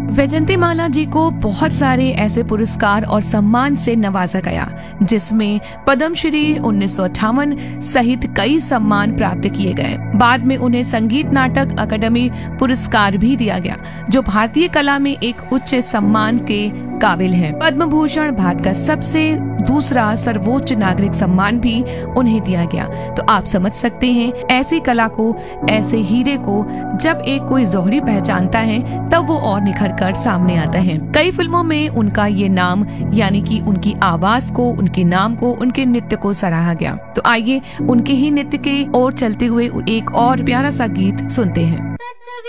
वैजयंतीमाला जी को बहुत सारे ऐसे पुरस्कार और सम्मान से नवाजा गया, जिसमें पद्मश्री 1958 सहित कई सम्मान प्राप्त किए गए। बाद में उन्हें संगीत नाटक अकादमी पुरस्कार भी दिया गया, जो भारतीय कला में एक उच्च सम्मान के काबिल है। पद्म भूषण भारत का सबसे दूसरा सर्वोच्च नागरिक सम्मान भी उन्हें दिया गया। तो आप समझ सकते हैं, ऐसी कला को, ऐसे हीरे को जब एक कोई जौहरी पहचानता है तब वो और निखर कर सामने आता है। कई फिल्मों में उनका ये नाम, यानी कि उनकी आवाज को, उनके नाम को, उनके नृत्य को सराहा गया। तो आइए उनके ही नृत्य के ओर चलते हुए एक और प्यारा सा गीत सुनते हैं।